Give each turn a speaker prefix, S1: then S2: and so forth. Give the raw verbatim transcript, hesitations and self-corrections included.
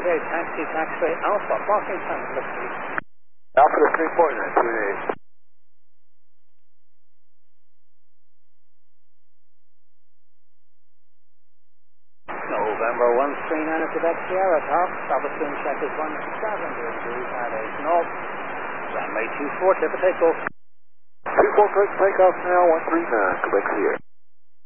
S1: Okay, taxi, taxi, Alpha, parking time, listen.
S2: Alpha to three point nine two eight.
S1: November one three nine at Quebec Sierra, top, Robertson check is one seven zero two, at eight north, runway two four, tip of takeoff.
S2: two four, correct takeoff now, one three nine, Quebec Sierra.